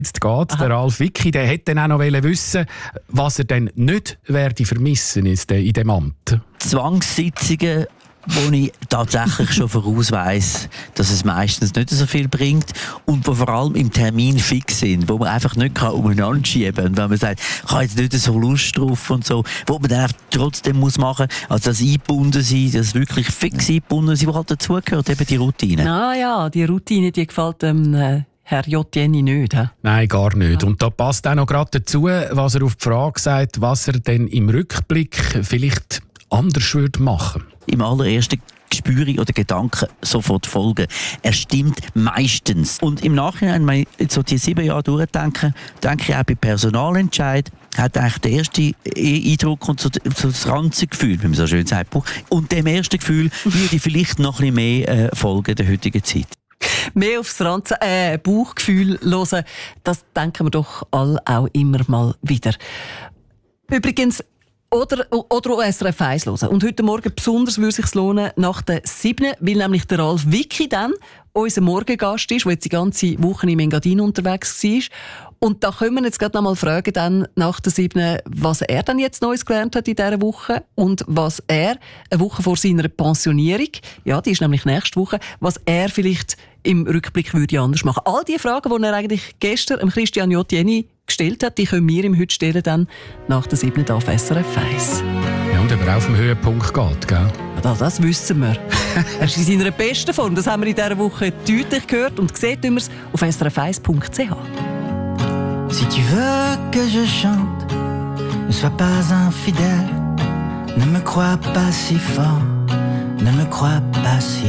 Jetzt geht der Ralf Wicki, der hätte dann auch noch wissen, was er denn nicht werde vermissen in diesem Amt. Zwangssitzungen, wo ich tatsächlich schon voraus weiss, dass es meistens nicht so viel bringt und wo vor allem im Termin fix sind, wo man einfach nicht umeinander schieben kann. Und wenn man sagt, ich habe jetzt nicht so Lust drauf und so, wo man dann trotzdem muss machen, also das eingebunden sein, das wirklich fix eingebunden sein, was halt dazugehört, eben die Routine. Ja, die Routine, die gefällt dem Herr J. Jenny nicht. He? Nein, gar nicht. Und da passt auch noch gerade dazu, was er auf die Frage sagt, was er denn im Rückblick vielleicht anders würde machen. Im allerersten Gespüre oder Gedanken sofort folgen. Er stimmt meistens. Und im Nachhinein, wenn ich so die 7 Jahre durchdenke, denke ich auch bei Personalentscheid, hat eigentlich der erste Eindruck und so das ganze Gefühl, wie man so schön sagt, und dem ersten Gefühl würde ich vielleicht noch ein bisschen mehr folgen der heutigen Zeit. Mehr aufs Bauchgefühl hören, das denken wir doch alle auch immer mal wieder. Übrigens, oder SRF 1 hören. Und heute Morgen besonders würde es sich lohnen, nach der 7, weil nämlich der Ralf Wicki dann unser Morgengast ist, der jetzt die ganze Woche im Engadin unterwegs war. Und da können wir jetzt gerade noch mal fragen, dann nach der 7, was er dann jetzt Neues gelernt hat in dieser Woche und was er eine Woche vor seiner Pensionierung, ja, die ist nämlich nächste Woche, was er vielleicht im Rückblick würde anders machen. All die Fragen, die er eigentlich gestern Christian J. Jenny gestellt hat, die können wir ihm heute stellen, dann nach der 7 auf SRF 1. Ja, und ob er auf den Höhepunkt geht, gell? Ja, das wissen wir. Er ist in seiner besten Form. Das haben wir in dieser Woche deutlich gehört und gesehen tun wir es auf srf1.ch. Si tu veux que je chante, ne sois pas infidèle, ne me crois pas si fort, ne me crois pas si